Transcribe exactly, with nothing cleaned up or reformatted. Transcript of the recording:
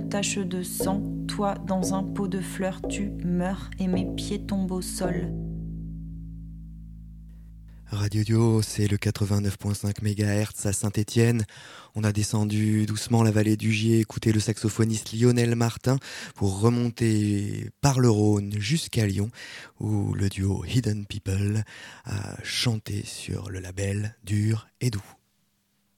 tache de sang. Toi, dans un pot de fleurs, tu meurs et mes pieds tombent au sol. Radio Dio, c'est le quatre-vingt-neuf virgule cinq mégahertz à Saint-Étienne. On a descendu doucement la vallée du Gier, écouté le saxophoniste Lionel Martin pour remonter par le Rhône jusqu'à Lyon, où le duo Hidden People a chanté sur le label Dur et Doux.